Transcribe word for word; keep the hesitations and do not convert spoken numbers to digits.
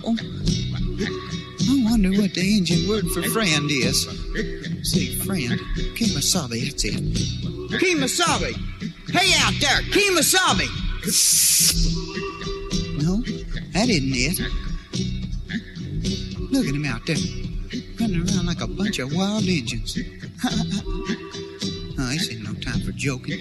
Oh, I wonder what the Indian word for friend is. Say friend. Kemosabe, that's it. Kemosabe! Hey out there, Kemosabe! No, that isn't it. Look at him out there, running around like a bunch of wild Indians. Oh, this ain't no time for joking.